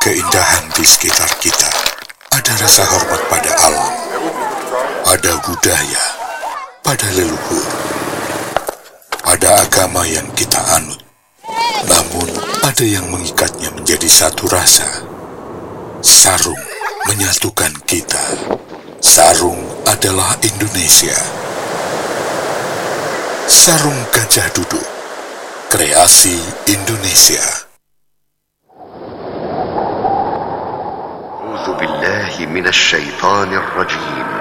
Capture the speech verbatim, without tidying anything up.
keindahan di sekitar kita. Ada rasa hormat pada alam, ada budaya, pada leluhur, ada agama yang kita anut. Namun ada yang mengikatnya menjadi satu rasa. Sarung menyatukan kita. Sarung adalah Indonesia. Sarung Gajah Duduk, kreasi Indonesia. A'udzu billahi minasy syaithanir rajim.